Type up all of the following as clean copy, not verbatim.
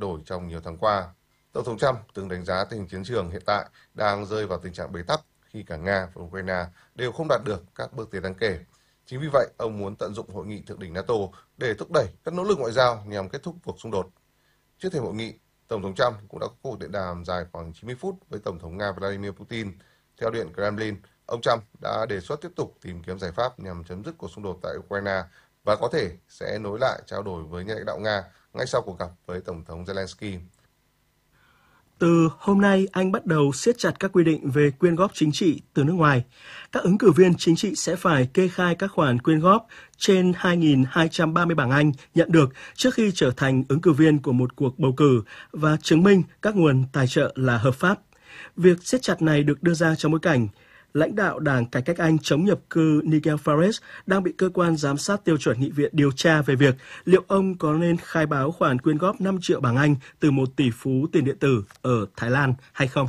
đổi trong nhiều tháng qua. Tổng thống Trump từng đánh giá tình hình chiến trường hiện tại đang rơi vào tình trạng bế tắc khi cả Nga và Ukraine đều không đạt được các bước tiến đáng kể. Chính vì vậy, ông muốn tận dụng hội nghị thượng đỉnh NATO để thúc đẩy các nỗ lực ngoại giao nhằm kết thúc cuộc xung đột. Trước thềm hội nghị, Tổng thống Trump cũng đã có cuộc điện đàm dài khoảng 90 phút với Tổng thống Nga Vladimir Putin. Theo Điện Kremlin, ông Trump đã đề xuất tiếp tục tìm kiếm giải pháp nhằm chấm dứt cuộc xung đột tại Ukraine và có thể sẽ nối lại trao đổi với nhà lãnh đạo Nga ngay sau cuộc gặp với Tổng thống Zelensky. Từ hôm nay, Anh bắt đầu siết chặt các quy định về quyên góp chính trị từ nước ngoài. Các ứng cử viên chính trị sẽ phải kê khai các khoản quyên góp trên 2.230 bảng Anh nhận được trước khi trở thành ứng cử viên của một cuộc bầu cử và chứng minh các nguồn tài trợ là hợp pháp. Việc siết chặt này được đưa ra trong bối cảnh lãnh đạo Đảng Cải cách Anh chống nhập cư Nigel Farage đang bị cơ quan giám sát tiêu chuẩn nghị viện điều tra về việc liệu ông có nên khai báo khoản quyên góp 5 triệu bảng Anh từ một tỷ phú tiền điện tử ở Thái Lan hay không.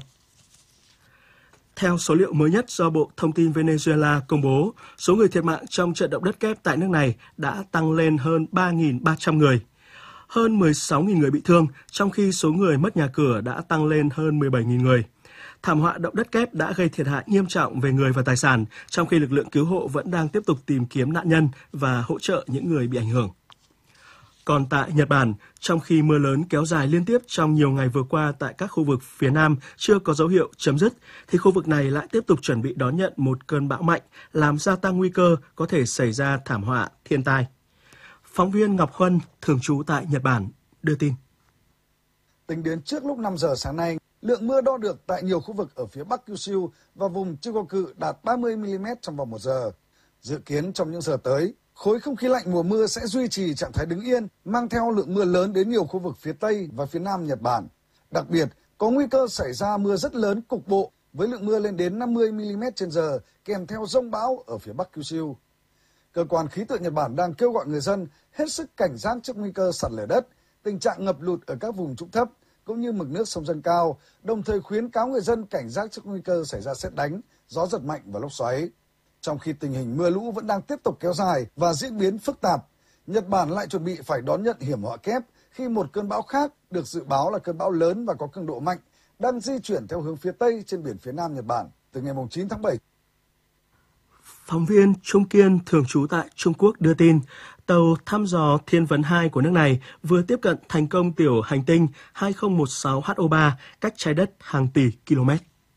Theo số liệu mới nhất do Bộ Thông tin Venezuela công bố, số người thiệt mạng trong trận động đất kép tại nước này đã tăng lên hơn 3.300 người. Hơn 16.000 người bị thương, trong khi số người mất nhà cửa đã tăng lên hơn 17.000 người. Thảm họa động đất kép đã gây thiệt hại nghiêm trọng về người và tài sản, trong khi lực lượng cứu hộ vẫn đang tiếp tục tìm kiếm nạn nhân và hỗ trợ những người bị ảnh hưởng. Còn tại Nhật Bản, trong khi mưa lớn kéo dài liên tiếp trong nhiều ngày vừa qua tại các khu vực phía Nam chưa có dấu hiệu chấm dứt, thì khu vực này lại tiếp tục chuẩn bị đón nhận một cơn bão mạnh, làm gia tăng nguy cơ có thể xảy ra thảm họa thiên tai. Phóng viên Ngọc Huân, thường trú tại Nhật Bản, đưa tin. Tính đến trước lúc 5 giờ sáng nay, lượng mưa đo được tại nhiều khu vực ở phía Bắc Kyushu và vùng Chugoku đạt 30 mm trong vòng 1 giờ. Dự kiến trong những giờ tới, khối không khí lạnh mùa mưa sẽ duy trì trạng thái đứng yên, mang theo lượng mưa lớn đến nhiều khu vực phía Tây và phía Nam Nhật Bản. Đặc biệt, có nguy cơ xảy ra mưa rất lớn cục bộ với lượng mưa lên đến 50 mm trên giờ kèm theo dông bão ở phía Bắc Kyushu. Cơ quan khí tượng Nhật Bản đang kêu gọi người dân hết sức cảnh giác trước nguy cơ sạt lở đất, tình trạng ngập lụt ở các vùng trũng thấp cũng như mực nước sông dâng cao, đồng thời khuyến cáo người dân cảnh giác trước nguy cơ xảy ra sét đánh, gió giật mạnh và lốc xoáy. Trong khi tình hình mưa lũ vẫn đang tiếp tục kéo dài và diễn biến phức tạp, Nhật Bản lại chuẩn bị phải đón nhận hiểm họa kép khi một cơn bão khác được dự báo là cơn bão lớn và có cường độ mạnh đang di chuyển theo hướng phía Tây trên biển phía Nam Nhật Bản từ ngày 9 tháng 7. Phóng viên Trung Kiên, thường trú tại Trung Quốc đưa tin, tàu thăm dò Thiên vấn 2 của nước này vừa tiếp cận thành công tiểu hành tinh 2016HO3 cách trái đất hàng tỷ km.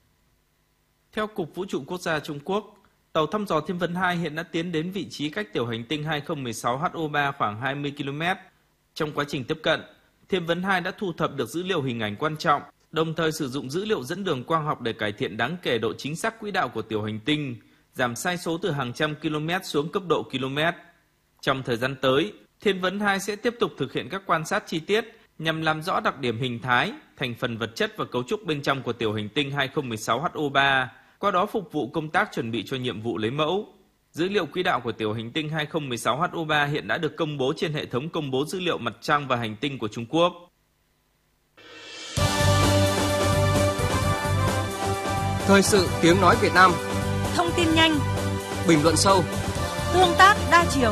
Theo Cục Vũ trụ Quốc gia Trung Quốc, tàu thăm dò Thiên vấn 2 hiện đã tiến đến vị trí cách tiểu hành tinh 2016HO3 khoảng 20 km. Trong quá trình tiếp cận, Thiên vấn 2 đã thu thập được dữ liệu hình ảnh quan trọng, đồng thời sử dụng dữ liệu dẫn đường quang học để cải thiện đáng kể độ chính xác quỹ đạo của tiểu hành tinh, giảm sai số từ hàng trăm km xuống cấp độ km. Trong thời gian tới, Thiên vấn 2 sẽ tiếp tục thực hiện các quan sát chi tiết nhằm làm rõ đặc điểm hình thái, thành phần vật chất và cấu trúc bên trong của tiểu hành tinh 2016HO3, qua đó phục vụ công tác chuẩn bị cho nhiệm vụ lấy mẫu. Dữ liệu quỹ đạo của tiểu hành tinh 2016HO3 hiện đã được công bố trên hệ thống công bố dữ liệu mặt trăng và hành tinh của Trung Quốc. Thời sự tiếng nói Việt Nam. Thông tin nhanh, bình luận sâu, tương tác đa chiều.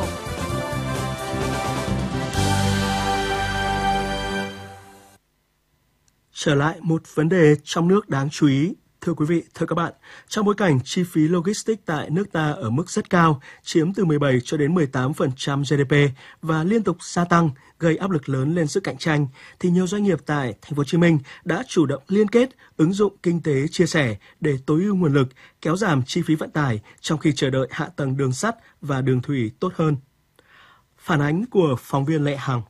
Trở lại một vấn đề trong nước đáng chú ý. Thưa quý vị, thưa các bạn, trong bối cảnh chi phí logistics tại nước ta ở mức rất cao, chiếm từ 17 cho đến 18% GDP và liên tục gia tăng, gây áp lực lớn lên sức cạnh tranh, thì nhiều doanh nghiệp tại Thành phố Hồ Chí Minh đã chủ động liên kết, ứng dụng kinh tế chia sẻ để tối ưu nguồn lực, kéo giảm chi phí vận tải trong khi chờ đợi hạ tầng đường sắt và đường thủy tốt hơn. Phản ánh của phóng viên Lệ Hằng.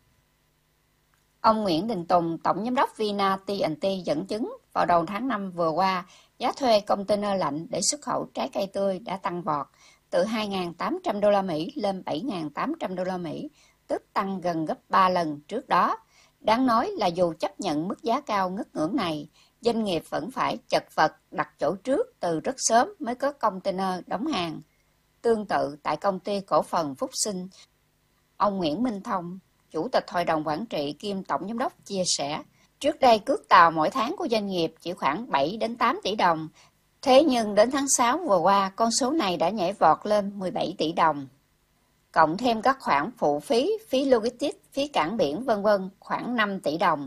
Ông Nguyễn Đình Tùng, Tổng Giám đốc Vina TNT dẫn chứng vào đầu tháng 5 vừa qua, giá thuê container lạnh để xuất khẩu trái cây tươi đã tăng vọt từ 2.800 đô la Mỹ lên 7.800 đô la Mỹ, tức tăng gần gấp 3 lần trước đó. Đáng nói là dù chấp nhận mức giá cao ngất ngưỡng này, doanh nghiệp vẫn phải chật vật đặt chỗ trước từ rất sớm mới có container đóng hàng. Tương tự tại công ty cổ phần Phúc Sinh, ông Nguyễn Minh Thông, Chủ tịch Hội đồng Quản trị kiêm Tổng Giám đốc chia sẻ, trước đây cước tàu mỗi tháng của doanh nghiệp chỉ khoảng 7 đến 8 tỷ đồng. Thế nhưng đến tháng 6 vừa qua, con số này đã nhảy vọt lên 17 tỷ đồng. Cộng thêm các khoản phụ phí, phí logistics, phí cảng biển v.v. khoảng 5 tỷ đồng.